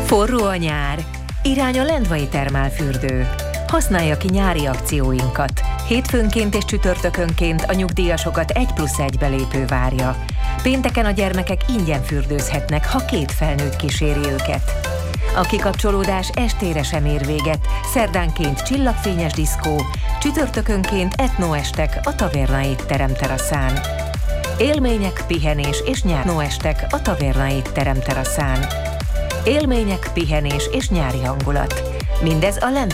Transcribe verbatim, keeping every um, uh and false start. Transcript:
Forró a nyár. Irány a Lendvai termálfürdő. Használja ki nyári akcióinkat. Hétfőnként és csütörtökönként a nyugdíjasokat egy plusz egy belépő várja. Pénteken a gyermekek ingyen fürdőzhetnek, ha két felnőtt kíséri őket. A kikapcsolódás estére sem ér véget, szerdánként csillagfényes diszkó, csütörtökönként etnoestek a Taverna étterem teraszán. Élmények, pihenés és nyárnoestek a Taverna étterem teraszán. Élmények, pihenés és nyári hangulat. Mindez a Lendvai